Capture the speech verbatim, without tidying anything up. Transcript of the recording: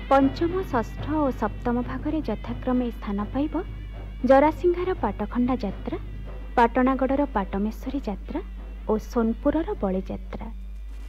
पंचम षष्ठ और सप्तम भागरे यथाक्रमे स्थान पाइब जरासिंहार पाटखंडा यात्रा, पाटणागढ़र पाटमेश्वरी यात्रा और सोनपुरर बड़ी यात्रा।